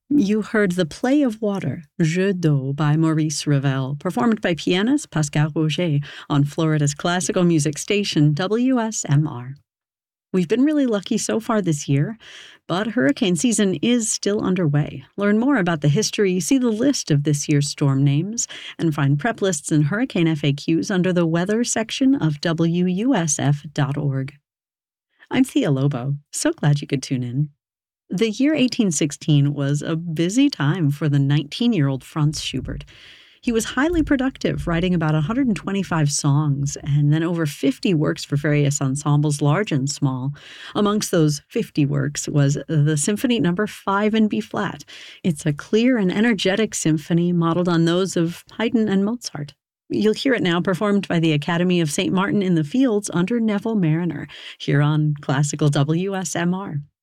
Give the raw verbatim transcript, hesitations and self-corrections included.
You heard The Play of Water, Jeu d'eau by Maurice Ravel, performed by pianist Pascal Roger on Florida's classical music station W S M R. We've been really lucky so far this year, but hurricane season is still underway. Learn more about the history, see the list of this year's storm names, and find prep lists and hurricane F A Qs under the weather section of W U S F dot org. I'm Thea Lobo. So glad you could tune in. The year eighteen sixteen was a busy time for the nineteen-year-old Franz Schubert. He was highly productive, writing about one hundred twenty-five songs and then over fifty works for various ensembles, large and small. Amongst those fifty works was the Symphony Number five in B-flat. It's a clear and energetic symphony modeled on those of Haydn and Mozart. You'll hear it now performed by the Academy of Saint Martin in the Fields under Neville Marriner, here on Classical W S M R.